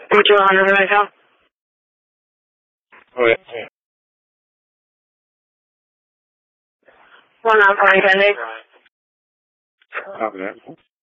4200 right now? Oh, yeah. 19 pending. Copy that.